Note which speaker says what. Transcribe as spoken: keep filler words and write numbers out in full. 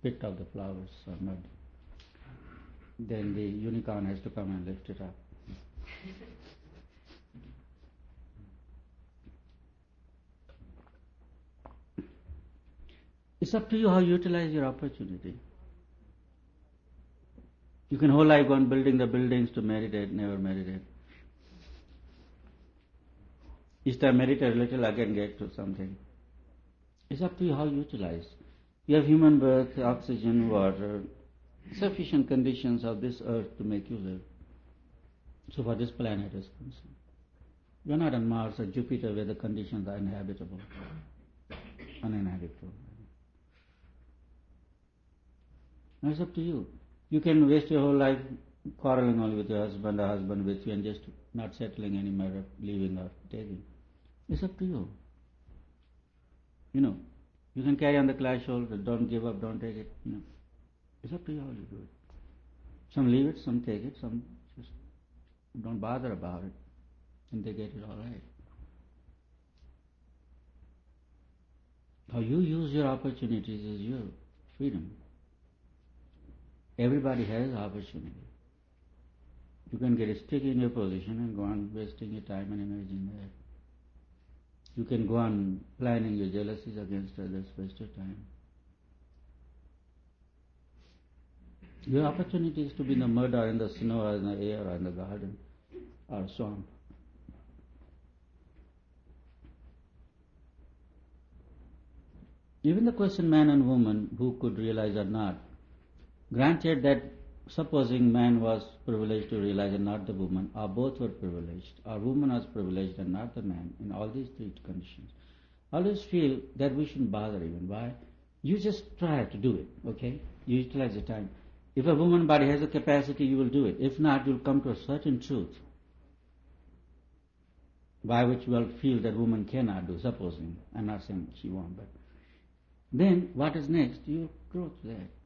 Speaker 1: picked up the flowers or not, then the unicorn has to come and lift it up. It's up to you how you utilize your opportunity. You can whole life go on building the buildings to meditate, never meditate. Each time meditate a little, again get to something. It's up to you how you utilize. You have human birth, oxygen, water, sufficient conditions of this earth to make you live. So far this planet is concerned. You are not on Mars or Jupiter where the conditions are inhabitable, uninhabitable. Now it's up to you. You can waste your whole life quarreling only with your husband or husband with you and just not settling any matter, leaving or taking. It's up to you. You know, you can carry on the clash shoulder, don't give up, don't take it. You know, it's up to you how you do it. Some leave it, some take it, some just don't bother about it, and they get it all right. How you use your opportunities is your freedom. Everybody has opportunity. You can get stuck in your position and go on wasting your time and energy in there. You can go on planning your jealousies against others, waste your time. Your opportunity is to be in the mud or in the snow or in the air or in the garden or swamp. Even the question man and woman who could realize or not, granted that supposing man was privileged to realize and not the woman, or both were privileged, or woman was privileged and not the man, in all these three conditions, I always feel that we shouldn't bother even. Why? You just try to do it, okay? You utilize the time. If a woman body has a capacity, you will do it. If not, you'll come to a certain truth by which you will feel that woman cannot do, supposing. I'm not saying she won't, but then what is next? You grow to that.